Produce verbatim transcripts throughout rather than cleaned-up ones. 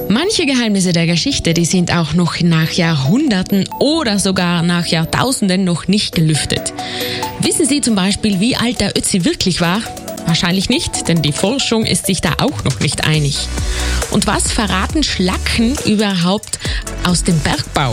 Manche Geheimnisse der Geschichte, die sind auch noch nach Jahrhunderten oder sogar nach Jahrtausenden noch nicht gelüftet. Wissen Sie zum Beispiel, wie alt der Ötzi wirklich war? Wahrscheinlich nicht, denn die Forschung ist sich da auch noch nicht einig. Und was verraten Schlacken überhaupt aus dem Bergbau?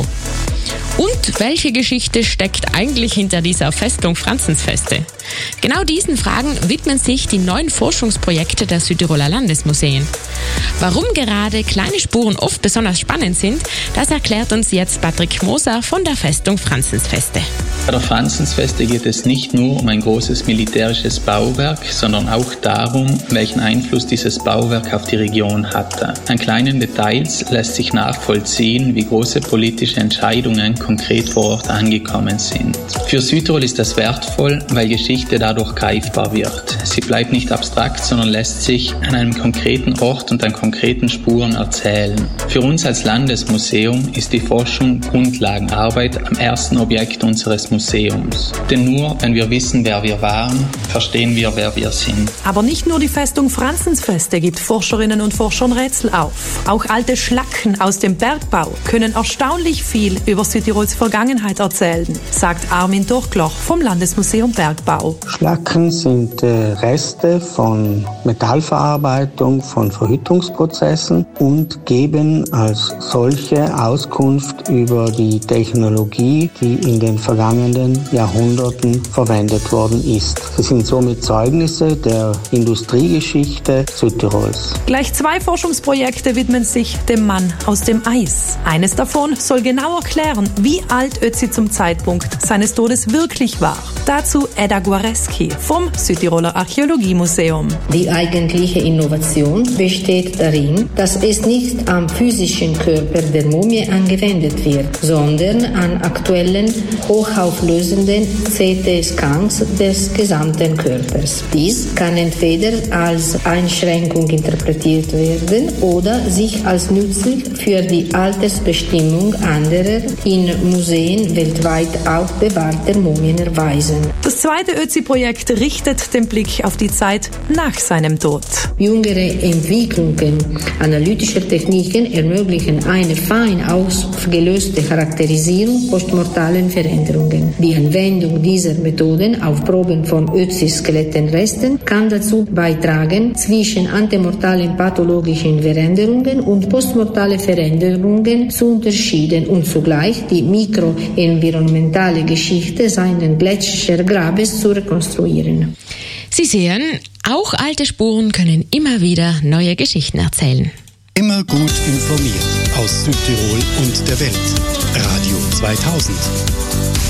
Und welche Geschichte steckt eigentlich hinter dieser Festung Franzensfeste? Genau diesen Fragen widmen sich die neuen Forschungsprojekte der Südtiroler Landesmuseen. Warum gerade kleine Spuren oft besonders spannend sind, das erklärt uns jetzt Patrick Moser von der Festung Franzensfeste. Bei der Franzensfeste geht es nicht nur um ein großes militärisches Bauwerk, sondern auch darum, welchen Einfluss dieses Bauwerk auf die Region hatte. An kleinen Details lässt sich nachvollziehen, wie große politische Entscheidungen konkret vor Ort angekommen sind. Für Südtirol ist das wertvoll, weil Geschichte dadurch greifbar wird. Sie bleibt nicht abstrakt, sondern lässt sich an einem konkreten Ort und an konkreten Spuren erzählen. Für uns als Landesmuseum ist die Forschung Grundlagenarbeit am ersten Objekt unseres Museums. Denn nur wenn wir wissen, wer wir waren, verstehen wir, wer wir sind. Aber nicht nur die Festung Franzensfeste gibt Forscherinnen und Forschern Rätsel auf. Auch alte Schlacken aus dem Bergbau können erstaunlich viel über Südtirols Vergangenheit erzählen, sagt Armin Durchloch vom Landesmuseum Bergbau. Schlacken sind äh, Reste von Metallverarbeitung, von Verhüttungsprozessen und geben als solche Auskunft über die Technologie, die in den vergangenen Jahrhunderten verwendet worden ist. Sie sind somit Zeugnisse der Industriegeschichte Südtirols. Gleich zwei Forschungsprojekte widmen sich dem Mann aus dem Eis. Eines davon soll genau erklären, wie alt Ötzi zum Zeitpunkt seines Todes wirklich war. Dazu Edda Guareschi vom Südtiroler Archäologiemuseum. Die eigentliche Innovation besteht darin, dass es nicht am physischen Körper der Mumie angewendet wird, sondern an aktuellen, hochauflösenden C T-Scans des gesamten Körpers. Dies kann entweder als Einschränkung interpretiert werden oder sich als nützlich für die Altersbestimmung anderer in Museen weltweit aufbewahrter Mumien erweisen. Das zweite Ötzi-Projekt richtet den Blick auf die Zeit nach seinem Tod. Jüngere Entwicklungen analytischer Techniken ermöglichen eine fein aufgelöste Charakterisierung postmortalen Veränderungen. Die Anwendung dieser Methoden auf Proben von Ötzi-Skelettenresten kann dazu beitragen, zwischen antemortalen pathologischen Veränderungen und postmortale Veränderungen zu unterschieden und zugleich die mikroenvironmentale Geschichte seines Gletschergrabes zu rekonstruieren. Sie sehen, auch alte Spuren können immer wieder neue Geschichten erzählen. Immer gut informiert aus Südtirol und der Welt. Radio zweitausend.